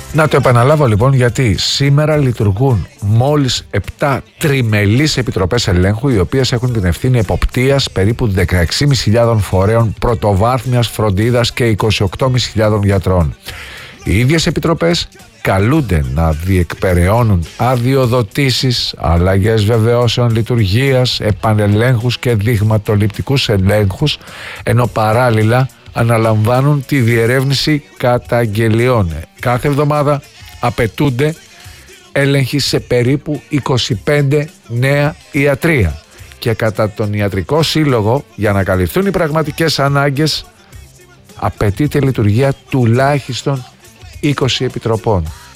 Να το επαναλάβω λοιπόν, γιατί σήμερα λειτουργούν μόλις 7 τριμελείς επιτροπές ελέγχου, οι οποίες έχουν την ευθύνη εποπτείας περίπου 16.500 φορέων πρωτοβάθμιας φροντίδας και 28.500 γιατρών. Οι ίδιες επιτροπές καλούνται να διεκπεραιώνουν αδειοδοτήσεις, αλλαγές βεβαιώσεων λειτουργίας, επανελέγχους και δειγματοληπτικούς ελέγχους, ενώ παράλληλα αναλαμβάνουν τη διερεύνηση καταγγελιών. Κάθε εβδομάδα απαιτούνται έλεγχοι σε περίπου 25 νέα ιατρεία, και κατά τον Ιατρικό Σύλλογο, για να καλυφθούν οι πραγματικές ανάγκες, απαιτείται λειτουργία τουλάχιστον 20 επιτροπών.